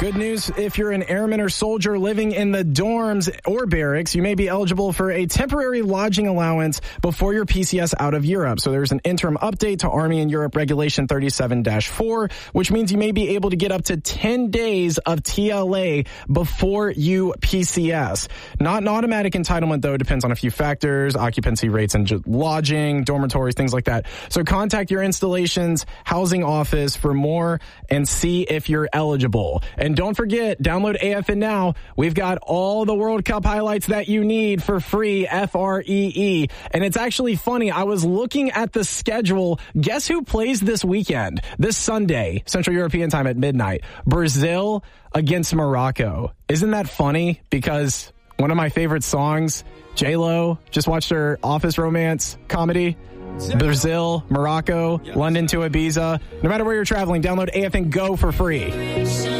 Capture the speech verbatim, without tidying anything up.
Good news, if you're an airman or soldier living in the dorms or barracks, you may be eligible for a temporary lodging allowance before your P C S out of Europe. So there's an interim update to Army in Europe Regulation thirty-seven dash four, which means you may be able to get up to ten days of T L A before you P C S. Not an automatic entitlement, though. Depends on a few factors, occupancy rates and lodging, dormitories, things like that. So contact your installation's housing office for more and see if you're eligible. And don't forget, download A F N now. We've got all the World Cup highlights that you need for free, F R E E. And it's actually funny. I was looking at the schedule. Guess who plays this weekend? This Sunday, Central European time at midnight. Brazil against Morocco. Isn't that funny? Because one of my favorite songs, J-Lo, just watched her Office romance comedy. Brazil, Morocco, London to Ibiza. No matter where you're traveling, download A F N Go for free.